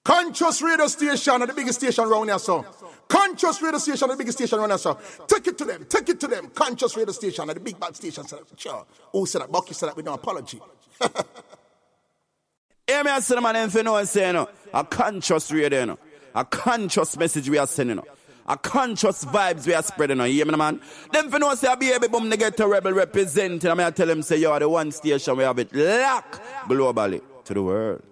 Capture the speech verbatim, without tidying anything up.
Conscious radio station, the biggest station around here, so. Conscious radio station, the biggest station around here, so. Take it to them, take it to them. Conscious radio station, the big bad station. Sure. Who said that? Bucky said that with no apology. Hear me, I say, man, if you know what I'm saying, no? A conscious radio, no? A conscious message we are sending, no? A conscious vibes we are spreading, no? You hear me, man? Them if you know, say, I be able to the Ghetto Rebel representing, I mean, I tell them, say, you are the one station we have it locked globally to the world.